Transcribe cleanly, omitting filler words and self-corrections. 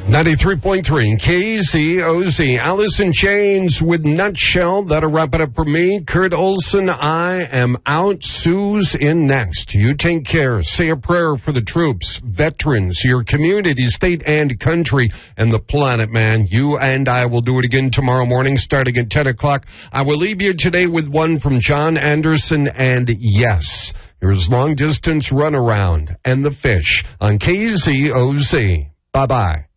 93.3 KZOZ. Alice in Chains with Nutshell. That'll wrap it up for me. Kurt Olson, I am out. Sue's in next. You take care. Say a prayer for the troops, veterans, your community, state and country, and the planet, man. You and I will do it again tomorrow morning starting at 10 o'clock. I will leave you today with one from John Anderson, and yes, here's Long Distance Runaround and the Fish on KZOZ. Bye-bye.